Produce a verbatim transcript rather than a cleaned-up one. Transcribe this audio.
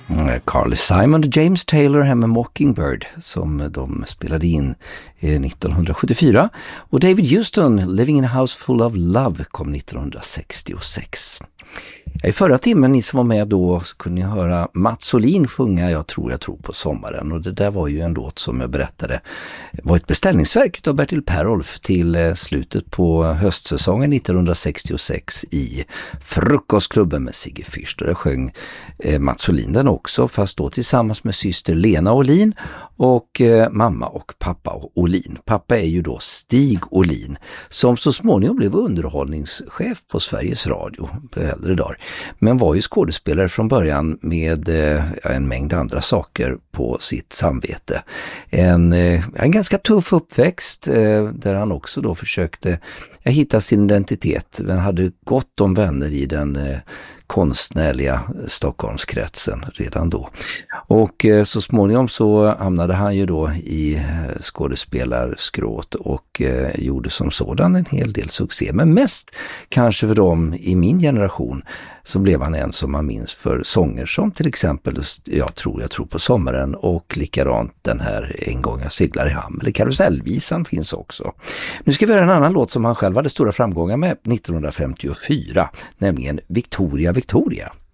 Carly Simon och James Taylor hem med Mockingbird som de spelade in nittonhundrasjuttiofyra, och David Houston Living in a House Full of Love kom nittonhundrasextiosex. I förra timmen, ni som var med då, så kunde ni höra Mats Olin sjunga Jag tror jag tror på sommaren, och det där var ju en låt som jag berättade var ett beställningsverk av Bertil Perolf till slutet på höstsäsongen nittonhundrasextiosex i Frukostklubben med Sigge Fürst, och där sjöng eh, Mats Olin den också, fast då tillsammans med syster Lena Olin och eh, mamma och pappa Olin. Pappa är ju då Stig Olin, som så småningom blev underhållningschef på Sveriges Radio på äldre dagar, men var ju skådespelare från början med eh, en mängd andra saker på sitt samvete. En, eh, en ganska tuff uppväxt eh, där han också då försökte ja, hitta sin identitet, men hade gott om vänner i den eh, konstnärliga Stockholmskretsen redan då. Och eh, så småningom så hamnade han ju då i eh, skådespelarskråt och eh, gjorde som sådan en hel del succé. Men mest kanske för dem i min generation så blev han en som man minns för sånger som till exempel Jag tror jag tror på sommaren, och likadant den här En gång jag seglar i hamn, eller Karusellvisan finns också. Nu ska vi höra en annan låt som han själv hade stora framgångar med nittonhundrafemtiofyra, nämligen Victoria Victoria.